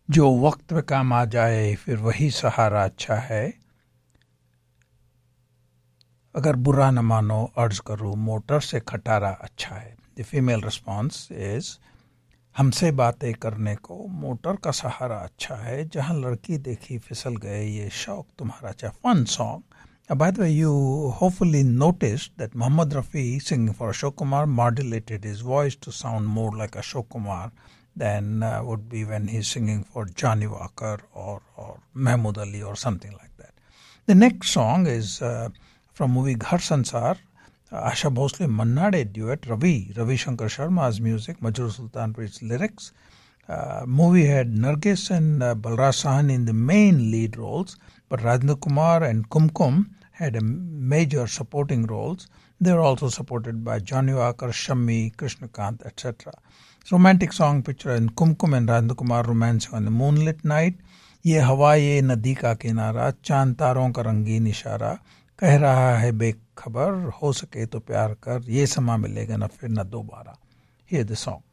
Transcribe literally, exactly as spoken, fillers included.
जो वक्त पे काम आ जाए फिर वही सहारा अच्छा है, अगर बुरा न मानो अर्ज करूँ मोटर से खटारा अच्छा है। द फीमेल रिस्पॉन्स इज हमसे बातें करने को मोटर का सहारा अच्छा है, जहाँ लड़की देखी फिसल गए ये शौक तुम्हारा अच्छा। Fun song. Uh, by the way, you hopefully noticed that Muhammad Rafi singing for Ashok Kumar modulated his voice to sound more like Ashok Kumar than uh, would be when he's singing for Johnny Walker or, or Mahmood Ali or something like that. The next song is uh, from movie Ghar Sansar, uh, Asha Bhosle Manna Dey duet, Ravi, Ravi Shankar Sharma's music, Majroor Sultanpur's lyrics. Uh, movie had Nargis and uh, Balraj Sahni in the main lead roles, but Rajendra Kumar and Kumkum had a major supporting roles. They were also supported by Johnny Walker, Shammi, Krishnakant, et cetera. Romantic song picture in Kumkum and Rajendra Kumar romancing on a moonlit night. ये हवा ये नदी का किनारा, चांद तारों का रंगीन इशारा, कह रहा है बेखबर, हो सके तो प्यार कर, ये समा मिलेगा न फिर न दोबारा. Hear the song.